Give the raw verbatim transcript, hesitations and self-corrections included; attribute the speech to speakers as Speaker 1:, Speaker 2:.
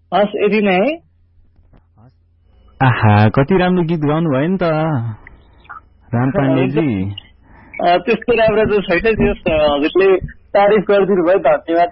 Speaker 1: हस् यति नै है।
Speaker 2: आहा कति राम्रो गीत गाउनु भयो नि त राम पाण्डेजी।
Speaker 1: त्यस्तो राम्रो त छैन, हजुरले तारिफ गरिदिनु भयो, धन्यवाद।